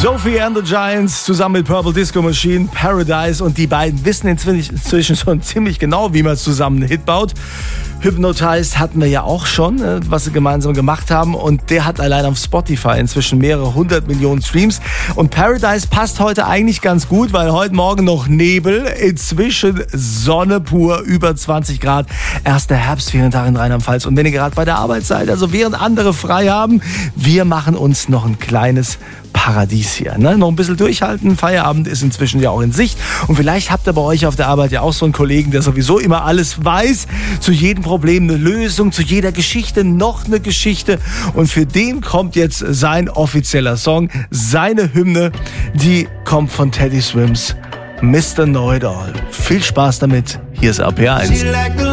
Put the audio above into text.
Sophie and the Giants zusammen mit Purple Disco Machine, Paradise, und die beiden wissen inzwischen schon ziemlich genau, wie man zusammen einen Hit baut. Hypnotized hatten wir ja auch schon, was sie gemeinsam gemacht haben, und der hat allein auf Spotify inzwischen mehrere 100 Millionen Streams. Und Paradise passt heute eigentlich ganz gut, weil heute Morgen noch Nebel, inzwischen Sonne pur, über 20 Grad, erster Herbstferientag in Rheinland-Pfalz. Und wenn ihr gerade bei der Arbeit seid, also während andere frei haben, wir machen uns noch ein kleines Paradies hier. Ne? Noch ein bisschen durchhalten. Feierabend ist inzwischen ja auch in Sicht. Und vielleicht habt ihr bei euch auf der Arbeit ja auch so einen Kollegen, der sowieso immer alles weiß. Zu jedem Problem eine Lösung, zu jeder Geschichte noch eine Geschichte. Und für den kommt jetzt sein offizieller Song, seine Hymne. Die kommt von Teddy Swims, Mr. Know It All. Viel Spaß damit. Hier ist RPR 1.